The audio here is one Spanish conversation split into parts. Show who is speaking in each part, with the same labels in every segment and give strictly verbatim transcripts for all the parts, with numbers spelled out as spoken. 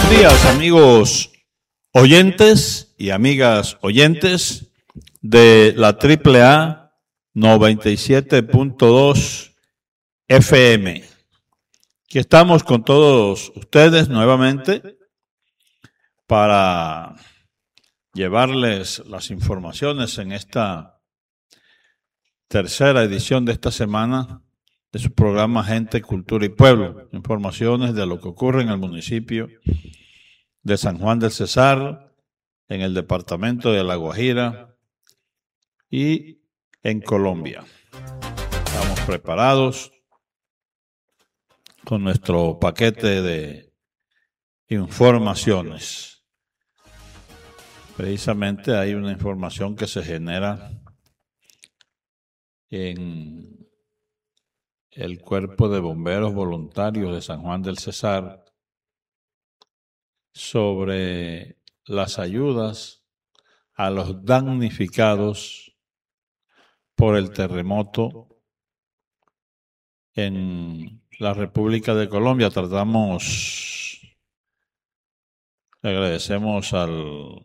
Speaker 1: Buenos días, amigos oyentes y amigas oyentes de la Triple A noventa y siete punto dos F M. Aquí estamos con todos ustedes nuevamente para llevarles las informaciones en esta tercera edición de esta semana de su programa Gente, Cultura y Pueblo. Informaciones de lo que ocurre en el municipio de San Juan del Cesar, en el departamento de La Guajira y en Colombia. Estamos preparados con nuestro paquete de informaciones. Precisamente hay una información que se genera en el Cuerpo de Bomberos Voluntarios de San Juan del Cesar sobre las ayudas a los damnificados por el terremoto en la República de Colombia. Tratamos, le agradecemos al,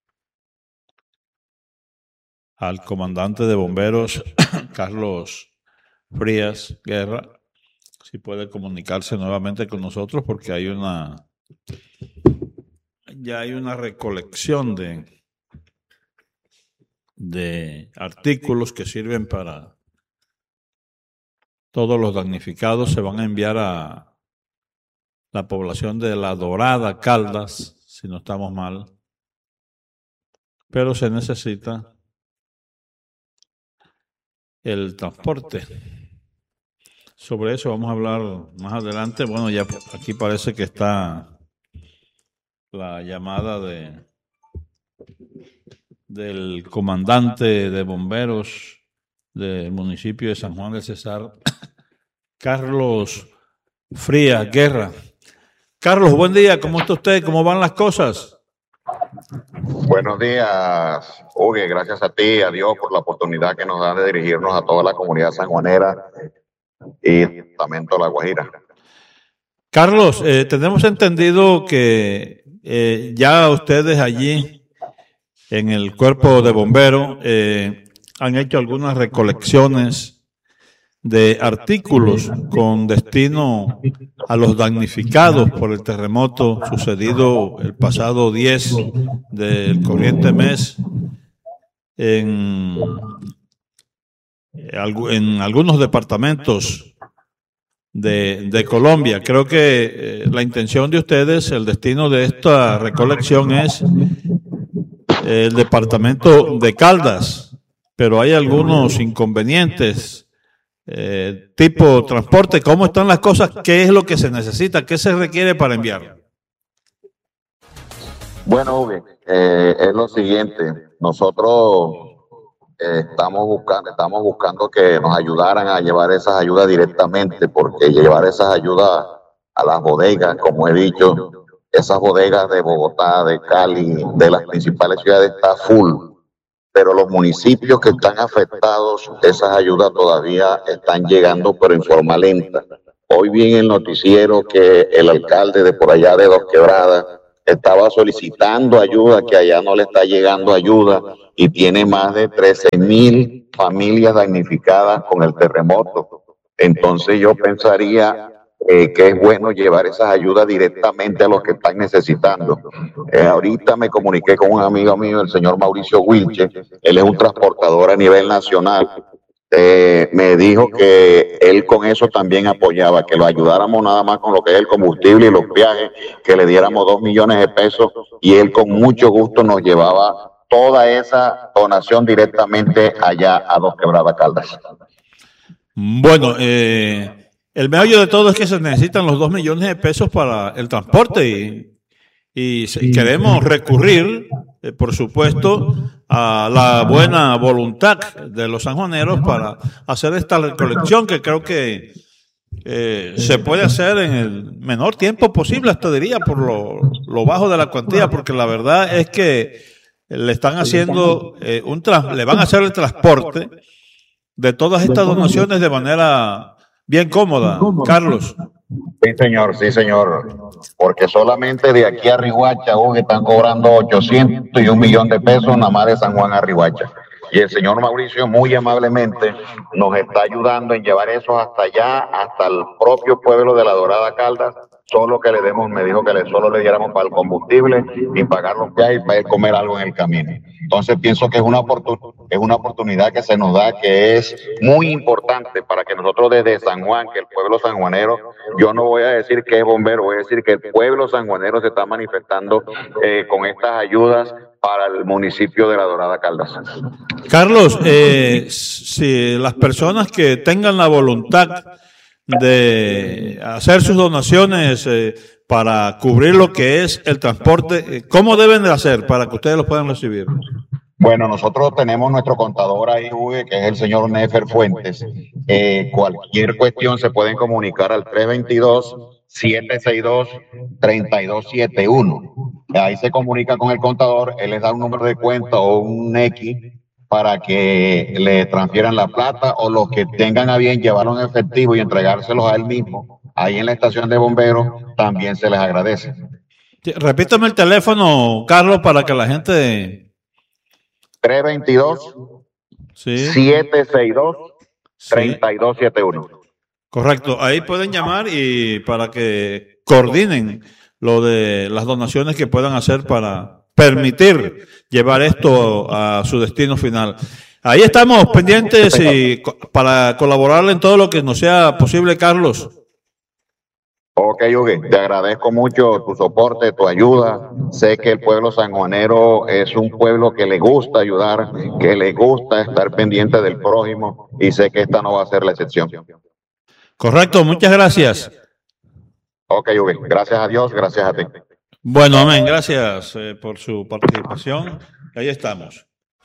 Speaker 1: al comandante de bomberos, Carlos Frías Guerra, si puede comunicarse nuevamente con nosotros, porque hay una ya hay una recolección de de artículos que sirven para todos los damnificados. Se van a enviar a la población de La Dorada, Caldas, si no estamos mal, pero se necesita el transporte. Sobre eso vamos a hablar más adelante. Bueno, ya aquí parece que está la llamada de del comandante de bomberos del municipio de San Juan del Cesar, Carlos Frías Guerra. Carlos, buen día. ¿Cómo está usted? ¿Cómo van las cosas?
Speaker 2: Buenos días, Hugo. Gracias a ti, a Dios, por la oportunidad que nos da de dirigirnos a toda la comunidad sanjuanera y el departamento de La Guajira.
Speaker 1: Carlos, eh, tenemos entendido que eh, ya ustedes allí en el cuerpo de bomberos eh, han hecho algunas recolecciones de artículos con destino a los damnificados por el terremoto sucedido el pasado diez del corriente mes en, en algunos departamentos De, de Colombia. Creo que eh, la intención de ustedes, el destino de esta recolección es eh, el departamento de Caldas, pero hay algunos inconvenientes, eh, tipo transporte. ¿Cómo están las cosas? ¿Qué es lo que se necesita? ¿Qué se requiere para enviar?
Speaker 2: Bueno, Hugo, eh, es lo siguiente. Nosotros Eh, estamos buscando, estamos buscando que nos ayudaran a llevar esas ayudas directamente, porque llevar esas ayudas a las bodegas, como he dicho, esas bodegas de Bogotá, de Cali, de las principales ciudades está full, pero los municipios que están afectados, esas ayudas todavía están llegando, pero en forma lenta. Hoy vi en el noticiero que el alcalde de por allá de Dos Quebradas estaba solicitando ayuda, que allá no le está llegando ayuda, y tiene más de trece mil familias damnificadas con el terremoto. Entonces yo pensaría eh, que es bueno llevar esas ayudas directamente a los que están necesitando. Eh, ahorita me comuniqué con un amigo mío, el señor Mauricio Wilche. Él es un transportador a nivel nacional. Eh, me dijo que él con eso también apoyaba, que lo ayudáramos nada más con lo que es el combustible y los viajes, que le diéramos dos millones de pesos, y él con mucho gusto nos llevaba toda esa donación directamente allá a Dos Quebradas, Caldas.
Speaker 1: Bueno, eh, el meollo de todo es que se necesitan los dos millones de pesos para el transporte y, y sí. queremos recurrir, eh, por supuesto, a la buena voluntad de los sanjuaneros para hacer esta recolección, que creo que eh, se puede hacer en el menor tiempo posible, hasta diría, por lo, lo bajo de la cuantía, porque la verdad es que le están haciendo eh, un tras, le van a hacer el transporte de todas estas donaciones de manera bien cómoda. Carlos.
Speaker 2: Sí, señor, sí, señor. Porque solamente de aquí a Riohacha, hoy están cobrando ochocientos y un millón de pesos nada más de San Juan a Riohacha. Y el señor Mauricio muy amablemente nos está ayudando en llevar eso hasta allá, hasta el propio pueblo de La Dorada Caldas. Solo que le demos, me dijo que le, solo le diéramos para el combustible y pagar los viajes y para él comer algo en el camino. Entonces pienso que es una, oportun, es una oportunidad que se nos da, que es muy importante para que nosotros desde San Juan, que el pueblo sanjuanero, yo no voy a decir que es bombero, voy a decir que el pueblo sanjuanero se está manifestando eh, con estas ayudas para el municipio de La Dorada Caldas.
Speaker 1: Carlos, eh, si las personas que tengan la voluntad de hacer sus donaciones eh, para cubrir lo que es el transporte, ¿cómo deben de hacer para que ustedes los puedan recibir?
Speaker 2: Bueno, nosotros tenemos nuestro contador ahí, Uwe, que es el señor Nefer Fuentes. Eh, cualquier cuestión se pueden comunicar al tres dos dos, siete seis dos, tres dos siete uno. Ahí se comunica con el contador, él les da un número de cuenta o un X para que le transfieran la plata, o los que tengan a bien llevarlo en efectivo y entregárselos a él mismo, ahí en la estación de bomberos, también se les agradece.
Speaker 1: Repítame el teléfono, Carlos, para que la gente...
Speaker 2: tres dos dos, siete seis dos, tres dos siete uno.
Speaker 1: Correcto, ahí pueden llamar y para que coordinen lo de las donaciones que puedan hacer para permitir llevar esto a su destino final. Ahí estamos pendientes y para colaborarle en todo lo que nos sea posible, Carlos.
Speaker 2: Ok, Hugo, te agradezco mucho tu soporte, tu ayuda. Sé que el pueblo sanjuanero es un pueblo que le gusta ayudar, que le gusta estar pendiente del prójimo, y sé que esta no va a ser la excepción.
Speaker 1: Correcto, muchas gracias.
Speaker 2: Ok, Hugo, gracias a Dios, gracias a ti.
Speaker 1: Bueno, amén, gracias eh, por su participación. Ahí estamos.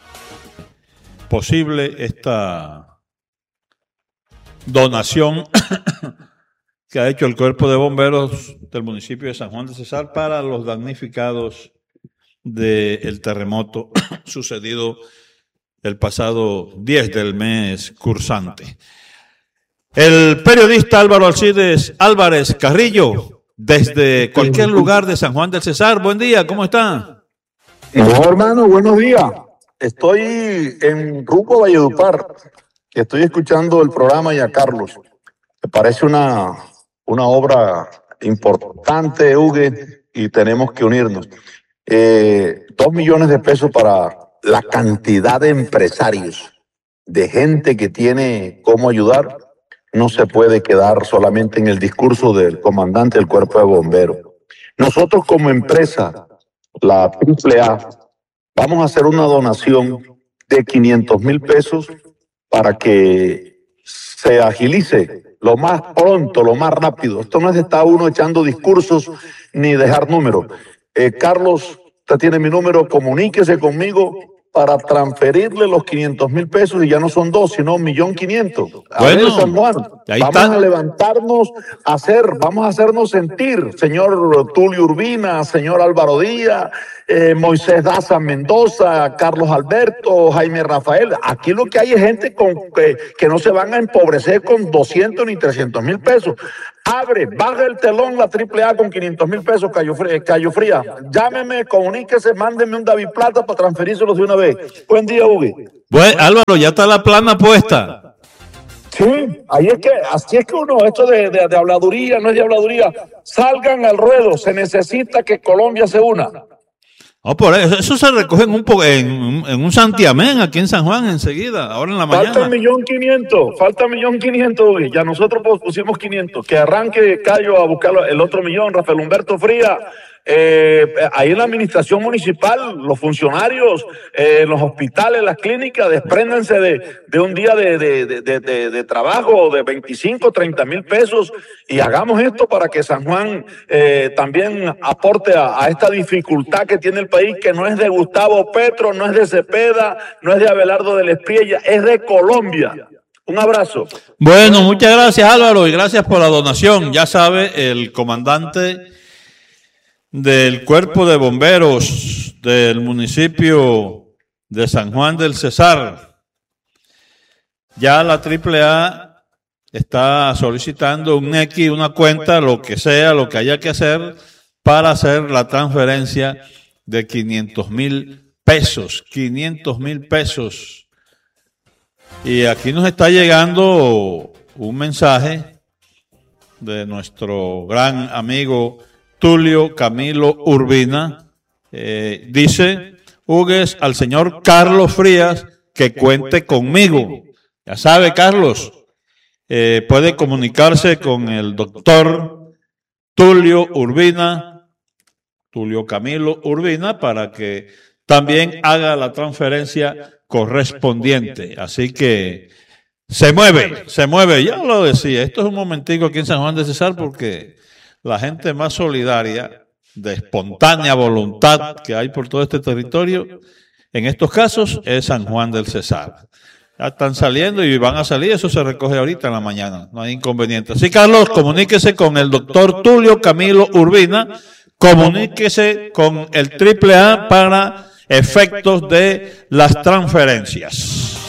Speaker 1: Posible esta donación que ha hecho el Cuerpo de Bomberos del municipio de San Juan del Cesar para los damnificados del terremoto sucedido el pasado diez del mes cursante. El periodista Álvaro Alcides Álvarez Carrillo, desde cualquier lugar de San Juan del Cesar. Buen día, ¿cómo está?
Speaker 3: No, hermano, buenos días. Estoy en rumbo a Valledupar. Estoy escuchando el programa y a Carlos. Me parece una, una obra importante, Hugo, y tenemos que unirnos. Eh, dos millones de pesos para la cantidad de empresarios, de gente que tiene cómo ayudar. No se puede quedar solamente en el discurso del comandante del Cuerpo de Bomberos. Nosotros como empresa, la Triple A, vamos a hacer una donación de quinientos mil pesos para que se agilice lo más pronto, lo más rápido. Esto no es de estar uno echando discursos ni dejar números. Eh, Carlos, usted tiene mi número, comuníquese conmigo para transferirle los quinientos mil pesos, y ya no son dos, sino un millón quinientos. A bueno, ver, San Juan, ahí vamos está. a levantarnos, a hacer, vamos a hacernos sentir, señor Tulio Urbina, señor Álvaro Díaz, eh, Moisés Daza Mendoza, Carlos Alberto, Jaime Rafael. Aquí lo que hay es gente con, que, que no se van a empobrecer con doscientos ni trescientos mil pesos. Abre, baja el telón la Triple A con quinientos mil pesos, Cayo Fría, Cayo Fría. Llámeme, comuníquese, mándeme un David Plata para transferírselos de una vez. Buen día, Hugo.
Speaker 1: Bueno, Álvaro, ya está la plana puesta.
Speaker 3: Sí, ahí es que, así es que uno, esto de, de, de habladuría, no es de habladuría. Salgan al ruedo, se necesita que Colombia se una.
Speaker 1: Oh, por eso, eso se recoge en un, en, en un santiamén aquí en San Juan enseguida, ahora en la mañana.
Speaker 3: Falta un millón quinientos, falta un millón quinientos, ya nosotros pusimos quinientos, que arranque Cayo a buscar el otro millón, Rafael Humberto Fría. Eh, ahí en la administración municipal, los funcionarios, eh, los hospitales, las clínicas, despréndanse de, de un día de, de, de, de, de trabajo de veinticinco, treinta mil pesos, y hagamos esto para que San Juan eh, también aporte a, a esta dificultad que tiene el país, que no es de Gustavo Petro, no es de Cepeda, no es de Abelardo de la Espriella, es de Colombia. Un abrazo.
Speaker 1: Bueno, muchas gracias, Álvaro, y gracias por la donación. Ya sabe, el comandante del Cuerpo de Bomberos del municipio de San Juan del Cesar, ya la Triple A está solicitando un X, una cuenta, lo que sea, lo que haya que hacer para hacer la transferencia de quinientos mil pesos. quinientos mil pesos. Y aquí nos está llegando un mensaje de nuestro gran amigo Tulio Camilo Urbina. Eh, dice, Hugues, al señor Carlos Frías que cuente conmigo. Ya sabe, Carlos, eh, puede comunicarse con el doctor Tulio Urbina, Tulio Camilo Urbina, para que también haga la transferencia correspondiente. Así que se mueve, se mueve. Ya lo decía, esto es un momentico aquí en San Juan de Cesar porque la gente más solidaria, de espontánea voluntad que hay por todo este territorio, en estos casos es San Juan del Cesar. Ya están saliendo y van a salir, eso se recoge ahorita en la mañana, no hay inconveniente. Así, Carlos, comuníquese con el doctor Tulio Camilo Urbina, comuníquese con el triple A para efectos de las transferencias.